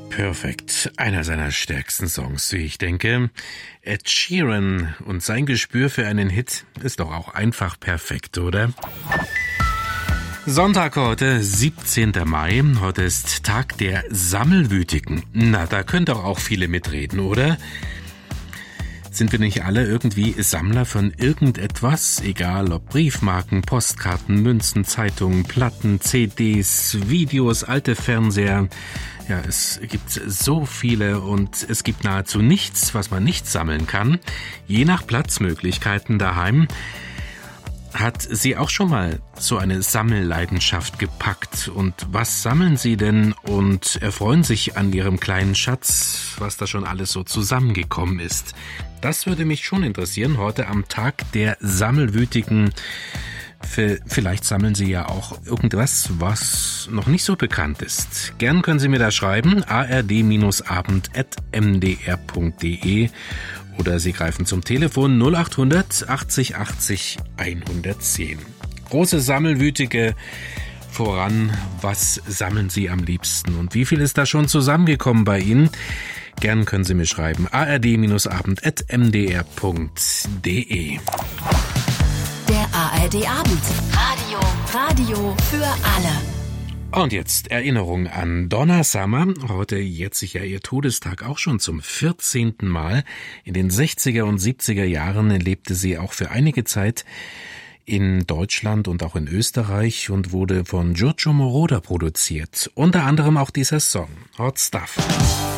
Perfect, einer seiner stärksten Songs, wie ich denke. Ed Sheeran und sein Gespür für einen Hit ist doch auch einfach perfekt, oder? Sonntag heute, 17. Mai. Heute ist Tag der Sammelwütigen. Na, da können doch auch viele mitreden, oder? Sind wir nicht alle irgendwie Sammler von irgendetwas? Egal ob Briefmarken, Postkarten, Münzen, Zeitungen, Platten, CDs, Videos, alte Fernseher. Ja, es gibt so viele und es gibt nahezu nichts, was man nicht sammeln kann. Je nach Platzmöglichkeiten daheim. Hat Sie auch schon mal so eine Sammelleidenschaft gepackt? Und was sammeln Sie denn und erfreuen sich an Ihrem kleinen Schatz, was da schon alles so zusammengekommen ist? Das würde mich schon interessieren, heute am Tag der Sammelwütigen. Vielleicht sammeln Sie ja auch irgendwas, was noch nicht so bekannt ist. Gern können Sie mir da schreiben, ard-abend@mdr.de. Oder Sie greifen zum Telefon 0800 80 80 110. Große Sammelwütige voran. Was sammeln Sie am liebsten? Und wie viel ist da schon zusammengekommen bei Ihnen? Gern können Sie mir schreiben. ard-abend@mdr.de. Der ARD-Abend. Radio für alle. Und jetzt Erinnerung an Donna Summer. Heute jährt sich ja ihr Todestag auch schon zum 14. Mal. In den 60er und 70er Jahren lebte sie auch für einige Zeit in Deutschland und auch in Österreich und wurde von Giorgio Moroder produziert. Unter anderem auch dieser Song, Hot Stuff.